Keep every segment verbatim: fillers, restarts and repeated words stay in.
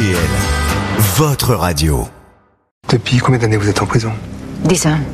L, votre radio. Depuis combien d'années vous êtes en prison ? Dix ans.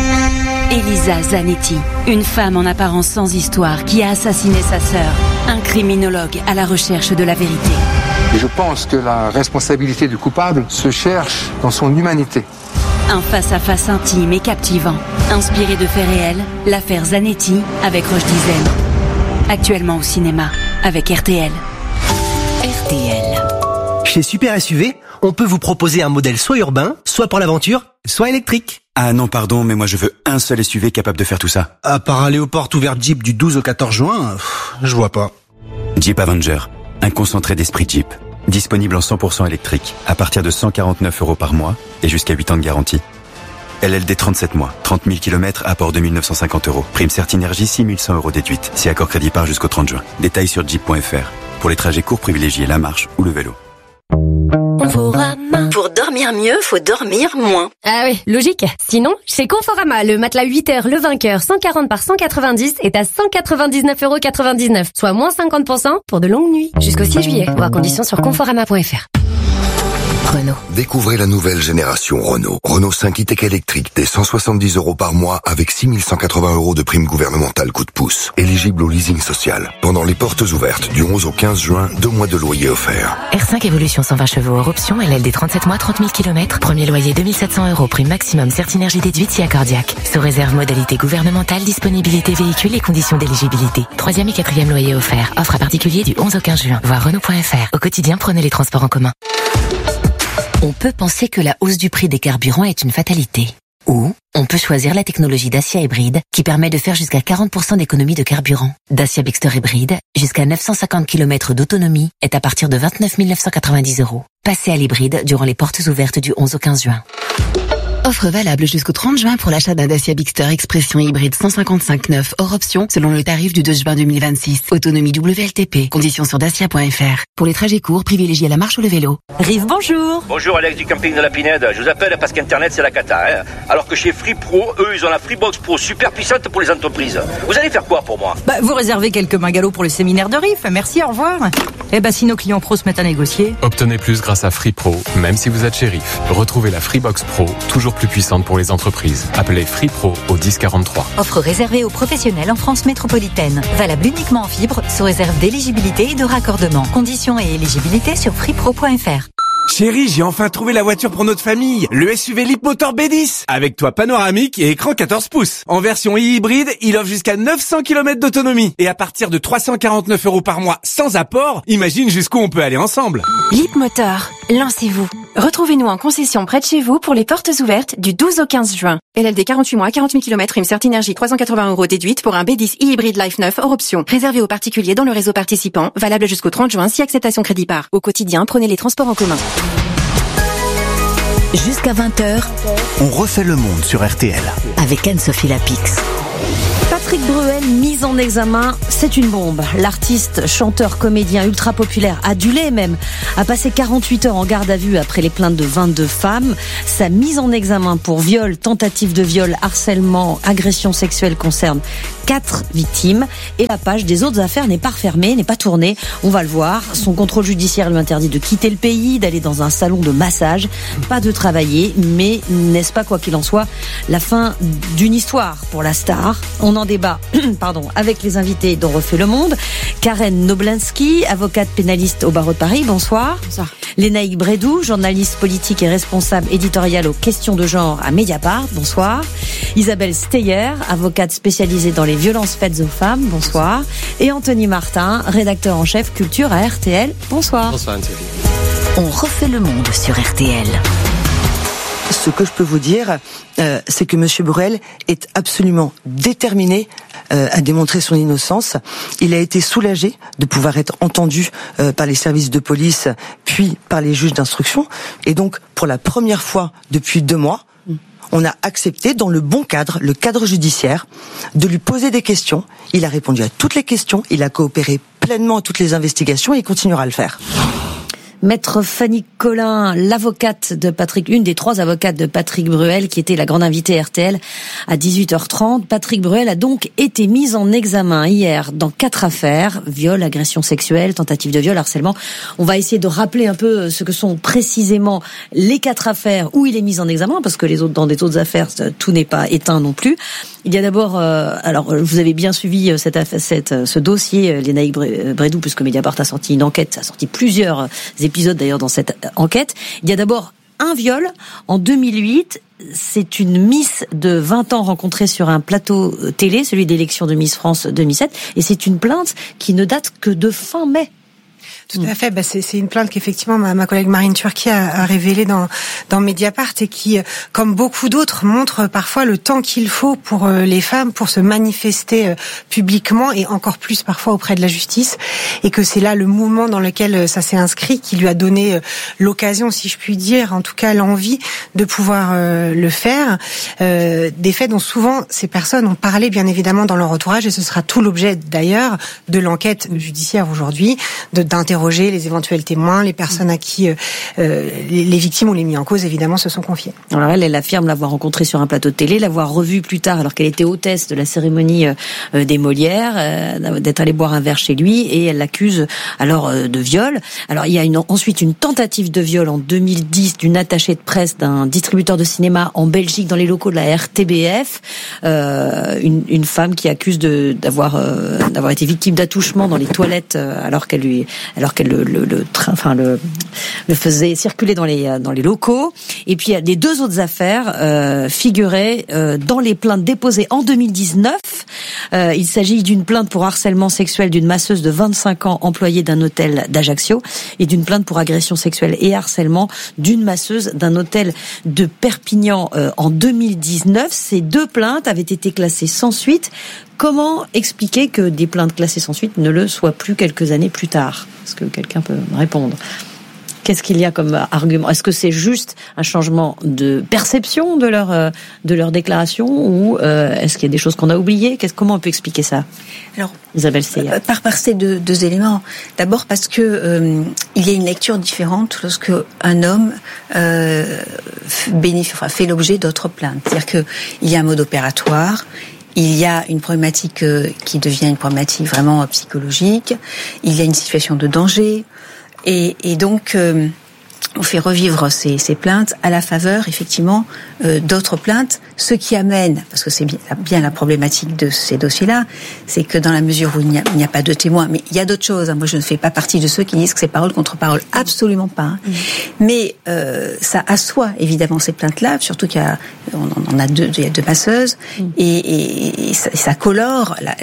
Elisa Zanetti, une femme en apparence sans histoire qui a assassiné sa sœur. Un criminologue à la recherche de la vérité. Et je pense que la responsabilité du coupable se cherche dans son humanité. Un face-à-face intime et captivant. Inspiré de faits réels, l'affaire Zanetti avec Roche Dizem. Actuellement au cinéma avec R T L. R T L. Chez Super S U V, on peut vous proposer un modèle soit urbain, soit pour l'aventure, soit électrique. Ah non, pardon, mais moi je veux un seul S U V capable de faire tout ça. À part aller aux portes ouvertes Jeep du douze au quatorze juin, pff, je vois pas. Jeep Avenger, un concentré d'esprit Jeep. Disponible en cent pour cent électrique, à partir de cent quarante-neuf euros par mois et jusqu'à huit ans de garantie. L L D trente-sept mois, trente mille kilomètres, apport deux mille neuf cent cinquante euros. Prime Certinergie six mille cent euros déduite, si accord crédit par jusqu'au trente juin. Détails sur jeep point f r. Pour les trajets courts, privilégiez la marche ou le vélo. Conforama. Pour dormir mieux, faut dormir moins. Ah oui, logique. Sinon, chez Conforama, le matelas huit heures Le Vainqueur cent quarante par cent quatre-vingt-dix est à cent quatre-vingt-dix-neuf euros quatre-vingt-dix-neuf, soit moins cinquante pour cent pour de longues nuits. Jusqu'au six juillet. Voir conditions sur conforama point f r. Renault. Découvrez la nouvelle génération Renault. Renault cinq e-Tech électrique dès cent soixante-dix euros par mois avec six mille cent quatre-vingts euros de prime gouvernementale coup de pouce. Éligible au leasing social. Pendant les portes ouvertes du onze au quinze juin, deux mois de loyer offerts. R cinq Evolution cent vingt chevaux hors option, L L D trente-sept mois, trente mille kilomètres. Premier loyer deux mille sept cents euros, prime maximum Certinergie déduite si accordiaque. Sous réserve modalité gouvernementale, disponibilité véhicule et conditions d'éligibilité. Troisième et quatrième loyer offert. Offre à particulier du onze au quinze juin. Voir Renault point f r. Au quotidien, prenez les transports en commun. On peut penser que la hausse du prix des carburants est une fatalité. Ou on peut choisir la technologie Dacia Hybride qui permet de faire jusqu'à quarante pour cent d'économie de carburant. Dacia Bexter Hybride, jusqu'à neuf cent cinquante kilomètres d'autonomie, est à partir de vingt-neuf mille neuf cent quatre-vingt-dix euros. Passez à l'hybride durant les portes ouvertes du onze au quinze juin. Offre valable jusqu'au trente juin pour l'achat d'un Dacia Bixter Expression hybride cent cinquante-cinq neuf hors option selon le tarif du deux juin deux mille vingt-six. Autonomie W L T P. Conditions sur dacia point f r. Pour les trajets courts, privilégiez la marche ou le vélo. Rive, bonjour. Bonjour Alex du camping de la Pinède. Je vous appelle parce qu'Internet c'est la cata. Hein. Alors que chez Free Pro, eux ils ont la Freebox Pro super puissante pour les entreprises. Vous allez faire quoi pour moi? Bah, vous réservez quelques bungalows pour le séminaire de Rive. Merci, au revoir. Eh bah si nos clients pros se mettent à négocier. Obtenez plus grâce à Free Pro, même si vous êtes chez Rive. Retrouvez la Freebox Pro, toujours plus puissante pour les entreprises. Appelez Free Pro au dix quarante-trois. Offre réservée aux professionnels en France métropolitaine. Valable uniquement en fibre, sous réserve d'éligibilité et de raccordement. Conditions et éligibilité sur freepro point f r. Chérie, j'ai enfin trouvé la voiture pour notre famille. Le S U V Leapmotor B dix. Avec toit panoramique et écran quatorze pouces. En version hybride, il offre jusqu'à neuf cents kilomètres d'autonomie. Et à partir de trois cent quarante-neuf euros par mois sans apport, imagine jusqu'où on peut aller ensemble. Leapmotor, lancez-vous. Retrouvez-nous en concession près de chez vous pour les portes ouvertes du douze au quinze juin. L L D quarante-huit mois, quarante mille kilomètres, prime Certinergie trois cent quatre-vingts euros déduite pour un B dix e-hybride Life neuf hors option. Réservé aux particuliers dans le réseau participant, valable jusqu'au trente juin si acceptation crédit par. Au quotidien, prenez les transports en commun. Jusqu'à vingt heures, on refait le monde sur R T L. Avec Anne-Sophie Lapix. Patrick Bruel, mis en examen, c'est une bombe. L'artiste, chanteur, comédien ultra populaire, adulé même, a passé quarante-huit heures en garde à vue après les plaintes de vingt-deux femmes. Sa mise en examen pour viol, tentative de viol, harcèlement, agression sexuelle concerne quatre victimes. Et la page des autres affaires n'est pas refermée, n'est pas tournée. On va le voir. Son contrôle judiciaire lui interdit de quitter le pays, d'aller dans un salon de massage, pas de travailler. Mais n'est-ce pas, quoi qu'il en soit, la fin d'une histoire pour la star? On en débat pardon, avec les invités dont refait le monde. Karen Noblinski, avocate pénaliste au barreau de Paris, bonsoir. Bonsoir. Lénaïque Brédou, journaliste politique et responsable éditorial aux questions de genre à Mediapart, bonsoir. Isabelle Steyer, avocate spécialisée dans les violences faites aux femmes, bonsoir. Et Anthony Martin, rédacteur en chef culture à R T L, bonsoir. Bonsoir Anne-Sophie. On refait le monde sur R T L. Ce que je peux vous dire, euh, c'est que Monsieur Bruel est absolument déterminé euh, à démontrer son innocence. Il a été soulagé de pouvoir être entendu euh, par les services de police, puis par les juges d'instruction. Et donc, pour la première fois depuis deux mois, on a accepté, dans le bon cadre, le cadre judiciaire, de lui poser des questions. Il a répondu à toutes les questions, il a coopéré pleinement à toutes les investigations et il continuera à le faire. Maître Fanny Collin, l'avocate de Patrick, une des trois avocates de Patrick Bruel, qui était la grande invitée R T L à dix-huit heures trente. Patrick Bruel a donc été mis en examen hier dans quatre affaires: viol, agression sexuelle, tentative de viol, harcèlement. On va essayer de rappeler un peu ce que sont précisément les quatre affaires où il est mis en examen, parce que les autres, dans des autres affaires, tout n'est pas éteint non plus. Il y a d'abord, euh, alors vous avez bien suivi cette, cette, ce dossier, Lénaïque Brédoux, puisque Mediapart a sorti une enquête, a sorti plusieurs épisodes d'ailleurs dans cette enquête. Il y a d'abord un viol en deux mille huit. C'est une Miss de vingt ans rencontrée sur un plateau télé, celui d'élection de Miss France deux mille sept, et c'est une plainte qui ne date que de fin mai. Tout à fait. Bah, c'est, c'est une plainte qu'effectivement ma, ma collègue Marine Turki a, a révélée dans, dans Mediapart et qui, comme beaucoup d'autres, montre parfois le temps qu'il faut pour les femmes pour se manifester publiquement et encore plus parfois auprès de la justice, et que c'est là le mouvement dans lequel ça s'est inscrit qui lui a donné l'occasion, si je puis dire, en tout cas l'envie de pouvoir le faire. Euh, des faits dont souvent ces personnes ont parlé bien évidemment dans leur entourage, et ce sera tout l'objet d'ailleurs de l'enquête judiciaire aujourd'hui, de, d'interroger les éventuels témoins, les personnes à qui euh, les, les victimes ou les mis en cause, évidemment, se sont confiées. Alors elle, elle affirme l'avoir rencontré sur un plateau de télé, l'avoir revu plus tard alors qu'elle était hôtesse de la cérémonie euh, des Molières, euh, d'être allée boire un verre chez lui, et elle l'accuse alors euh, de viol. Alors il y a une, ensuite une tentative de viol en deux mille dix d'une attachée de presse d'un distributeur de cinéma en Belgique dans les locaux de la R T B F, euh, une, une femme qui accuse de, d'avoir, euh, d'avoir été victime d'attouchement dans les toilettes euh, alors qu'elle lui alors qu'elle le, le, le train, enfin le, le faisait circuler dans les dans les locaux. Et puis il y a les deux autres affaires euh, figuraient euh, dans les plaintes déposées en deux mille dix-neuf. Euh, il s'agit d'une plainte pour harcèlement sexuel d'une masseuse de vingt-cinq ans employée d'un hôtel d'Ajaccio, et d'une plainte pour agression sexuelle et harcèlement d'une masseuse d'un hôtel de Perpignan euh, en deux mille dix-neuf. Ces deux plaintes avaient été classées sans suite. Comment expliquer que des plaintes classées sans suite ne le soient plus quelques années plus tard ? Est-ce que quelqu'un peut me répondre ? Qu'est-ce qu'il y a comme argument ? Est-ce que c'est juste un changement de perception de leur euh, de leur déclaration, ou euh, est-ce qu'il y a des choses qu'on a oubliées ? Qu'est-ce, comment on peut expliquer ça ? Alors, Isabelle Seillat. Par par ces deux, deux éléments. D'abord parce que euh, il y a une lecture différente lorsque un homme euh, bénéficie, enfin, fait l'objet d'autres plaintes. C'est-à-dire que il y a un mode opératoire. Il y a une problématique qui devient une problématique vraiment psychologique. Il y a une situation de danger. Et, et donc, euh, on fait revivre ces, ces plaintes à la faveur, effectivement, euh, d'autres plaintes. Ce qui amène, parce que c'est bien, bien la problématique de ces dossiers-là, c'est que dans la mesure où il n'y a, il n'y a pas de témoins, mais il y a d'autres choses. Hein. Moi, je ne fais pas partie de ceux qui disent que c'est parole contre parole. Absolument pas. Hein. Mmh. Mais euh, ça assoit, évidemment, ces plaintes-là, surtout qu'il y a, on, on a deux, il y a deux masseuses, mmh. et, et, et, ça, et ça colore la,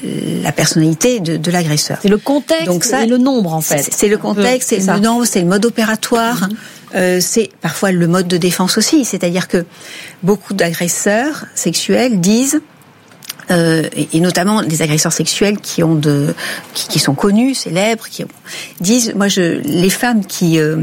la personnalité de, de l'agresseur. C'est le contexte. Donc ça, et le nombre, en fait. C'est, c'est le contexte, c'est, c'est le nombre, c'est le mode opératoire. Mmh. Euh, c'est parfois le mode de défense aussi, c'est-à-dire que beaucoup d'agresseurs sexuels disent, euh, et, et notamment des agresseurs sexuels qui ont de, qui, qui sont connus, célèbres, qui disent, moi, je, les femmes qui, euh,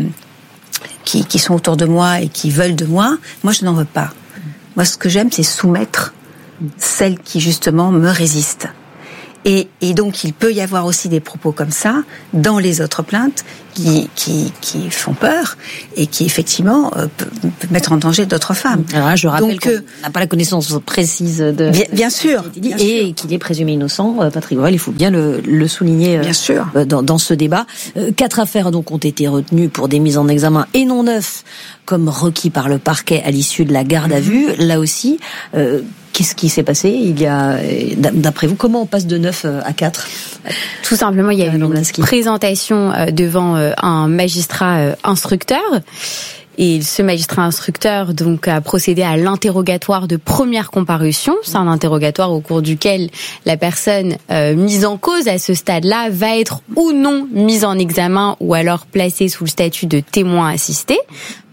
qui, qui sont autour de moi et qui veulent de moi, moi, je n'en veux pas. Moi, ce que j'aime, c'est soumettre celles qui justement me résistent. Et, et donc, il peut y avoir aussi des propos comme ça dans les autres plaintes qui, qui, qui font peur et qui, effectivement, euh, peuvent mettre en danger d'autres femmes. Alors là, je rappelle donc, qu'on euh, n'a pas la connaissance précise de... Bien, bien sûr. Bien et sûr. Qu'il est présumé innocent, Patrick Bruel, il faut bien le, le souligner bien sûr. Dans, dans ce débat. Euh, quatre affaires donc ont été retenues pour des mises en examen et non neuf, comme requis par le parquet à l'issue de la garde à vue. Là aussi... Euh, Qu'est-ce qui s'est passé ? Il y a, d'après vous, comment on passe de neuf à quatre ? Tout simplement, il y a eu une présentation devant un magistrat instructeur. Et ce magistrat instructeur donc a procédé à l'interrogatoire de première comparution. C'est un interrogatoire au cours duquel la personne euh, mise en cause à ce stade-là va être ou non mise en examen ou alors placée sous le statut de témoin assisté.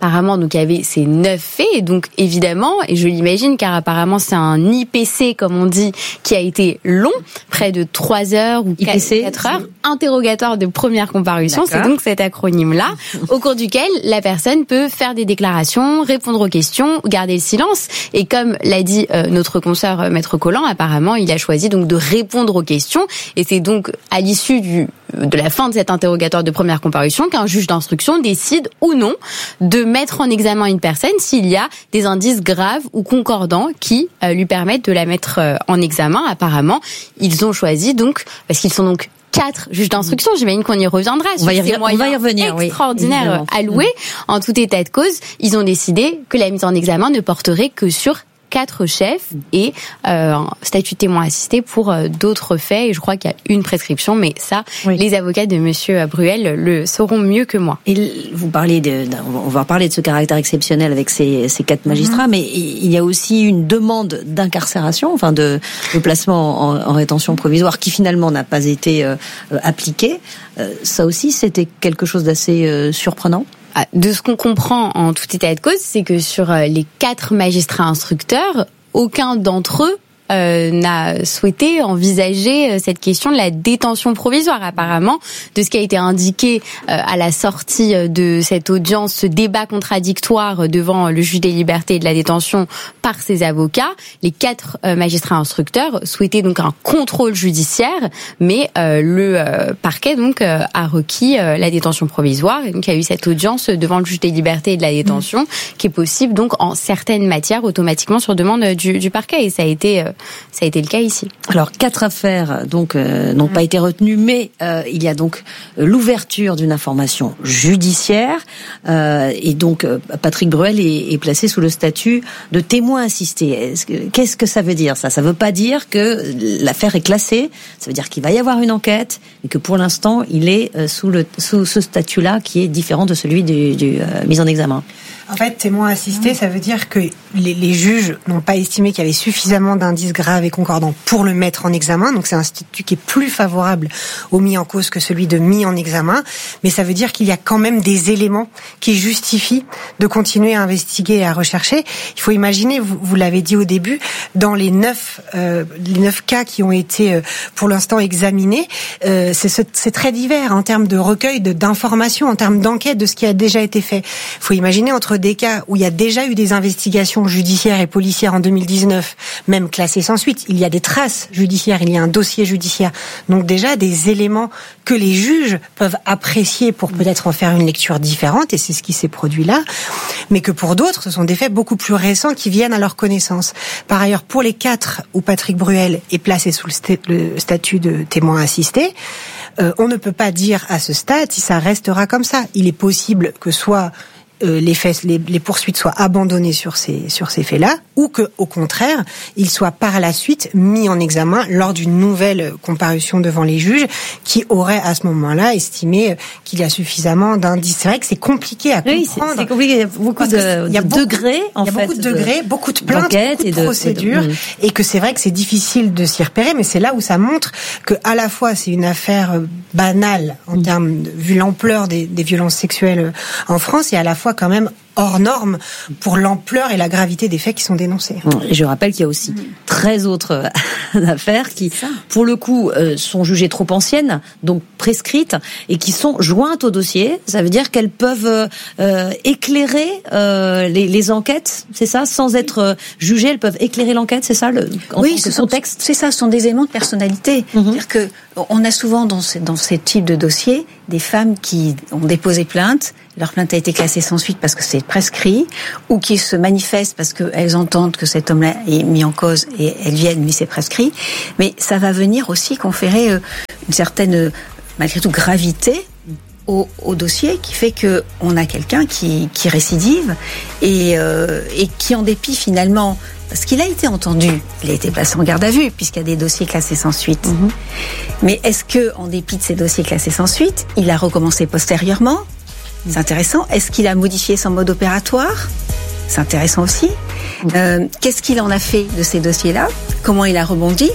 apparemment, donc il y avait ces neuf faits, et donc évidemment, et je l'imagine, car apparemment c'est un I P C, comme on dit, qui a été long, près de trois heures ou quatre heures, interrogatoire de première comparution, D'accord. c'est donc cet acronyme-là, au cours duquel la personne peut faire des déclarations, répondre aux questions, garder le silence, et comme l'a dit euh, notre consoeur euh, Maître Collant, apparemment il a choisi donc de répondre aux questions, et c'est donc à l'issue du de la fin de cet interrogatoire de première comparution qu'un juge d'instruction décide ou non de mettre en examen une personne s'il y a des indices graves ou concordants qui euh, lui permettent de la mettre euh, en examen. Apparemment, ils ont choisi donc, parce qu'ils sont donc quatre juges d'instruction, j'imagine qu'on y reviendra, on va y, ces on va y revenir, extraordinaires oui, alloués. En tout état de cause, ils ont décidé que la mise en examen ne porterait que sur quatre chefs et euh, un statut de témoin assisté pour euh, d'autres faits. Et je crois qu'il y a une prescription, mais ça, oui. les avocats de Monsieur Bruel le sauront mieux que moi. Et vous parlez de, on va parler de ce caractère exceptionnel avec ces, ces quatre magistrats, mmh. mais il y a aussi une demande d'incarcération, enfin de, de placement en, en rétention provisoire, qui finalement n'a pas été euh, appliquée. Euh, ça aussi, c'était quelque chose d'assez euh, surprenant. De ce qu'on comprend en tout état de cause, c'est que sur les quatre magistrats instructeurs, aucun d'entre eux Euh, n'a souhaité envisager cette question de la détention provisoire. Apparemment, de ce qui a été indiqué euh, à la sortie de cette audience, ce débat contradictoire devant le juge des libertés et de la détention par ses avocats, les quatre euh, magistrats instructeurs souhaitaient donc un contrôle judiciaire, mais euh, le euh, parquet donc euh, a requis euh, la détention provisoire, et donc il y a eu cette audience devant le juge des libertés et de la détention, mmh. qui est possible donc en certaines matières automatiquement sur demande du, du parquet, et ça a été euh, Ça a été le cas ici. Alors, quatre affaires donc euh, n'ont pas été retenues, mais euh, il y a donc l'ouverture d'une information judiciaire, euh, et donc euh, Patrick Bruel est, est placé sous le statut de témoin assisté. Est-ce que, qu'est-ce que ça veut dire, ça Ça veut pas dire que l'affaire est classée, ça veut dire qu'il va y avoir une enquête, et que pour l'instant, il est euh, sous, le, sous ce statut-là qui est différent de celui du, du euh, mise en examen. En fait, témoin assisté, ça veut dire que les, les juges n'ont pas estimé qu'il y avait suffisamment d'indices graves et concordants pour le mettre en examen. Donc c'est un statut qui est plus favorable au mis en cause que celui de mis en examen. Mais ça veut dire qu'il y a quand même des éléments qui justifient de continuer à investiguer et à rechercher. Il faut imaginer, vous, vous l'avez dit au début, dans les neuf, euh, les neuf cas qui ont été euh, pour l'instant examinés, euh, c'est, c'est très divers en termes de recueil de, d'informations, en termes d'enquête de ce qui a déjà été fait. Il faut imaginer entre des cas où il y a déjà eu des investigations judiciaires et policières en deux mille dix-neuf, même classées sans suite, il y a des traces judiciaires, il y a un dossier judiciaire. Donc déjà des éléments que les juges peuvent apprécier pour peut-être en faire une lecture différente, et c'est ce qui s'est produit là, mais que pour d'autres, ce sont des faits beaucoup plus récents qui viennent à leur connaissance. Par ailleurs, pour les quatre où Patrick Bruel est placé sous le statut de témoin assisté, euh, on ne peut pas dire à ce stade si ça restera comme ça. Il est possible que soit Euh, les faits, les, les poursuites soient abandonnées sur ces sur ces faits-là, ou que, au contraire, ils soient par la suite mis en examen lors d'une nouvelle comparution devant les juges, qui auraient à ce moment-là estimé qu'il y a suffisamment d'indices. C'est vrai que c'est compliqué à oui, comprendre. C'est, c'est compliqué. Il y a beaucoup de, il y a de beaucoup, degrés, en fait. Il y a fait, beaucoup de degrés, de, beaucoup de plaintes, beaucoup de, de procédures, de, de, et que c'est vrai que c'est difficile de s'y repérer, mais c'est là où ça montre que, à la fois, c'est une affaire banale en mmh. termes de, vu l'ampleur des, des violences sexuelles en France, et à la fois quand même hors norme pour l'ampleur et la gravité des faits qui sont dénoncés. Et je rappelle qu'il y a aussi treize autres affaires qui, pour le coup, euh, sont jugées trop anciennes, donc prescrites, et qui sont jointes au dossier. Ça veut dire qu'elles peuvent euh, éclairer euh, les, les enquêtes, c'est ça, sans être euh, jugées, elles peuvent éclairer l'enquête, c'est ça, le en oui, ce sont, contexte. C'est ça, ce sont des éléments de personnalité. Mm-hmm. C'est-à-dire que on a souvent dans ces, dans ces types de dossiers des femmes qui ont déposé plainte, leur plainte a été classée sans suite parce que c'est prescrit, ou qui se manifestent parce qu'elles entendent que cet homme-là est mis en cause et elles viennent, mais c'est prescrit. Mais ça va venir aussi conférer une certaine, malgré tout, gravité au, au dossier, qui fait que on a quelqu'un qui, qui récidive et, euh, et qui, en dépit finalement, parce qu'il a été entendu, il a été placé en garde à vue puisqu'il y a des dossiers classés sans suite. Mmh. Mais est-ce que, en dépit de ces dossiers classés sans suite, il a recommencé postérieurement ? C'est intéressant. Est-ce qu'il a modifié son mode opératoire ? C'est intéressant aussi. Euh, qu'est-ce qu'il en a fait de ces dossiers-là ? Comment il a rebondi ?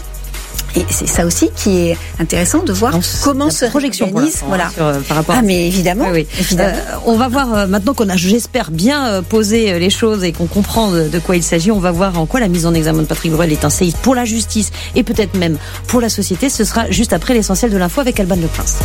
et c'est ça aussi qui est intéressant de voir comment se réorganise. Voilà. Sur, euh, par rapport ah à mais évidemment. Oui, oui. évidemment. Euh, on va voir euh, maintenant qu'on a, j'espère, bien euh, posé les choses et qu'on comprend de, de quoi il s'agit. On va voir en quoi la mise en examen de Patrick Bruel est un séisme pour la justice et peut-être même pour la société. Ce sera juste après l'essentiel de l'info avec Alban Le Prince.